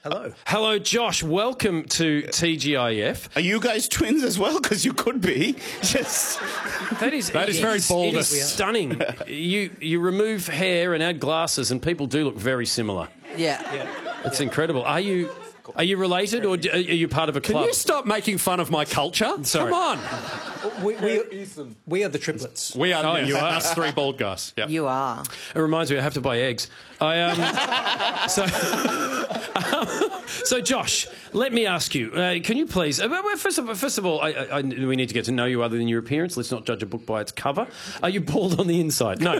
Hello. Hello, Josh. Welcome to TGIF. Are you guys twins as well? Because you could be. Just That is very bold. It is stunning. You remove hair and add glasses, and people do look very similar. Yeah. It's incredible. Are you related, or are you part of a club? Can you stop making fun of my culture? Sorry. Come on. We are the triplets. We are. you are. Us three bald guys. Yep. You are. It reminds me, I have to buy eggs. So Josh, let me ask you. Can you please? First of all, we need to get to know you other than your appearance. Let's not judge a book by its cover. Are you bald on the inside? No.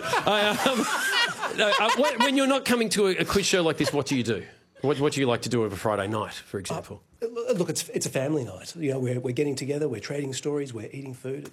When you're not coming to a quiz show like this, what do you do? What do you like to do over Friday night, for example? Look, it's a family night. You know, we're getting together, we're trading stories, we're eating food.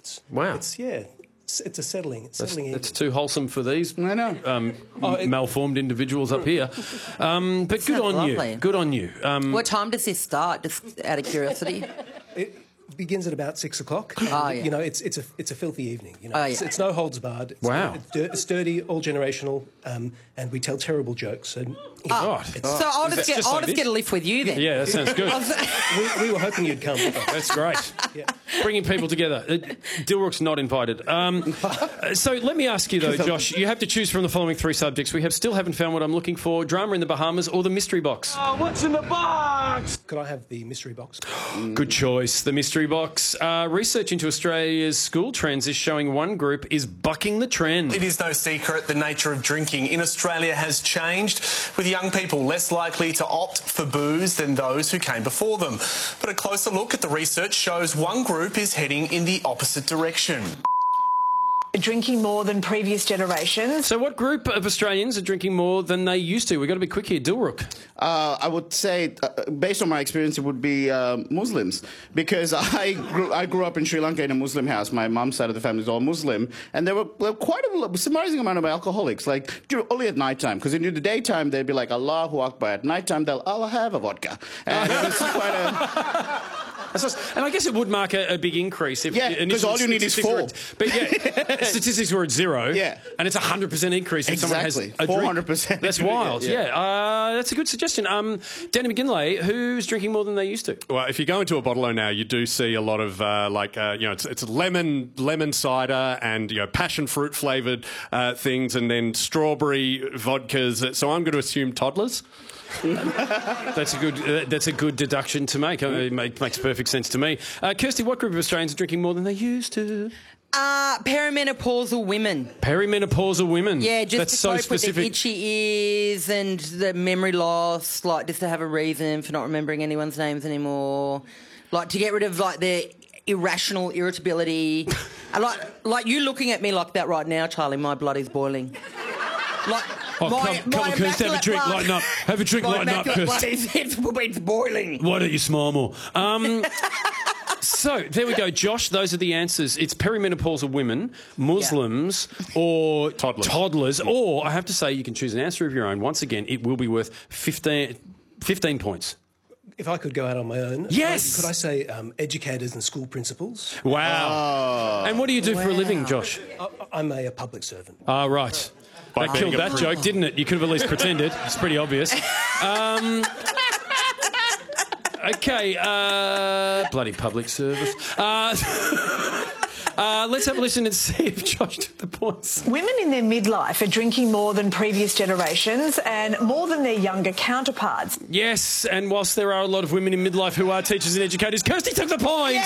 It's a settling. It's too wholesome for these I know. malformed individuals up here. But good on lovely. you. Good on you. What time does this start, just out of curiosity? It begins at about 6 o'clock. Oh, yeah. You know, it's a filthy evening. You know, Oh, yeah. it's no holds barred. Wow. It's dirty, all generational, and we tell terrible jokes. And God. So I'll just get a lift with you then. Yeah, that sounds good. we were hoping you'd come. That's great. Yeah. Bringing people together. Dilrook's not invited. So let me ask you, though, Josh, you have to choose from the following three subjects. We still haven't found what I'm looking for. Drama in the Bahamas or the mystery box? Oh, what's in the box? Could I have the mystery box? Good choice. The mystery box. Research into Australia's school trends is showing one group is bucking the trend. It is no secret the nature of drinking in Australia has changed, with young people less likely to opt for booze than those who came before them. But a closer look at the research shows one group is heading in the opposite direction. Drinking more than previous generations. So what group of Australians are drinking more than they used to? We've got to be quick here. Dilrook. I would say, based on my experience, it would be Muslims, because I grew up in Sri Lanka in a Muslim house. My mom's side of the family is all Muslim, and there were quite a surprising amount of alcoholics, like only at night time, because in the daytime they'd be like Allahu Akbar. At night time I'll have a vodka, and it was quite a. And I guess it would mark a big increase. If because all you need is 4. But yeah, statistics were at 0. Yeah. And it's a 100% increase if someone has a drink. 400%. That's wild, yeah. That's a good suggestion. Danny McGinlay, who's drinking more than they used to? Well, if you go into a bottle-o now, you do see a lot of it's lemon cider and passion fruit flavoured things, and then strawberry vodkas. So I'm going to assume toddlers. That's a good deduction to make. It makes perfect sense to me. Kirsty, what group of Australians are drinking more than they used to? Perimenopausal women. Perimenopausal women. Yeah, just that's to so cope specific. with the itchy ears and the memory loss, like just to have a reason for not remembering anyone's names anymore, like to get rid of like their irrational irritability. And like you looking at me like that right now, Charlie, my blood is boiling. Like. Come on, Kirsty, have a drink, lighten up. Have a drink, lighten up, Kirsty. It's boiling. Why don't you smile more? So, there we go, Josh. Those are the answers. It's perimenopausal women, Muslims, or toddlers. Or, I have to say, you can choose an answer of your own. Once again, it will be worth 15 points. If I could go out on my own, yes. Could I say educators and school principals? Wow. And what do you do for a living, Josh? I'm a public servant. Ah, right. That killed that joke, didn't it? You could have at least pretended. It's pretty obvious. Okay, bloody public service. Let's have a listen and see if Josh took the points. Women in their midlife are drinking more than previous generations and more than their younger counterparts. Yes, and whilst there are a lot of women in midlife who are teachers and educators, Kirsty took the points!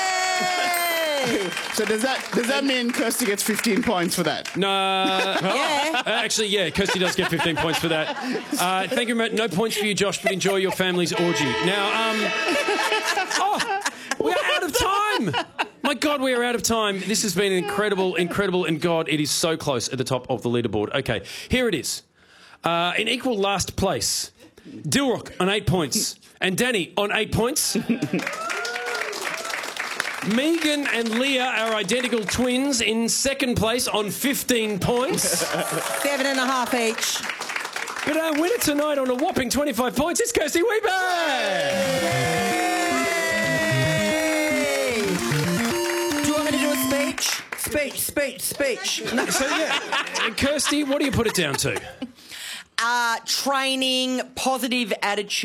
So does that mean Kirsty gets 15 points for that? No. Yeah. Actually, yeah, Kirsty does get 15 points for that. Thank you very much. No points for you, Josh, but enjoy your family's orgy. Now, we're out of time. My God, we are out of time. This has been incredible, and God, it is so close at the top of the leaderboard. Okay, here it is. In equal last place, Dilrook on 8 points, and Danny on 8 points. Megan and Leah are identical twins in second place on 15 points. 7.5 each. But our winner tonight on a whopping 25 points is Kirsty Weber! Do you want me to do a speech? Speech. No, so, yeah. Kirsty, what do you put it down to? Training, positive attitude.